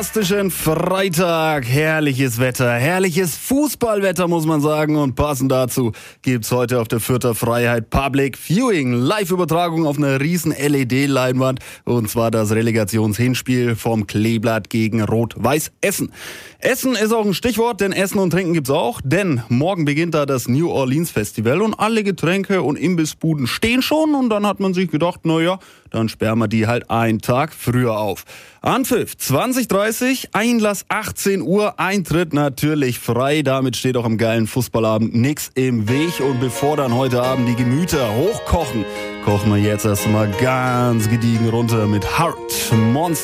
Fantastischen Freitag, herrliches Wetter, herrliches Fußballwetter muss man sagen, und passend dazu gibt's heute auf der Fürther Freiheit Public Viewing, Live-Übertragung auf einer riesen LED-Leinwand, und zwar das Relegationshinspiel vom Kleeblatt gegen Rot-Weiß Essen. Essen ist auch ein Stichwort, denn Essen und Trinken gibt's auch, denn morgen beginnt da das New Orleans Festival und alle Getränke und Imbissbuden stehen schon, und dann hat man sich gedacht, naja, dann sperren wir die halt einen Tag früher auf. Anpfiff 20:30, Einlass 18 Uhr, Eintritt natürlich frei. Damit steht auch am geilen Fußballabend nix im Weg. Und bevor dann heute Abend die Gemüter hochkochen, kochen wir jetzt erstmal ganz gediegen runter mit Heart Monster.